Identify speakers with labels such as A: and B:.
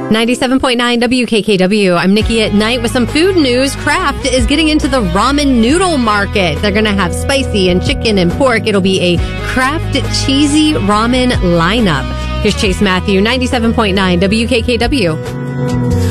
A: 97.9 WKKW. I'm Nikki at Night with some food news. Kraft is getting into the ramen noodle market. They're going to have spicy and chicken and pork. It'll be a Kraft cheesy ramen lineup. Here's Chase Matthew, 97.9 WKKW.